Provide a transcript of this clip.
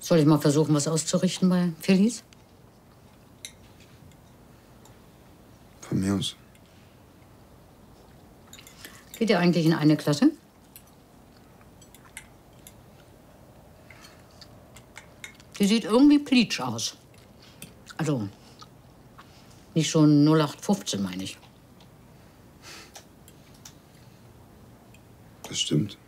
Soll ich mal versuchen, was auszurichten bei Felice? Von mir aus. Geht ihr eigentlich in eine Klasse? Die sieht irgendwie pleatsch aus. Also, nicht schon 0815, meine ich. Das stimmt.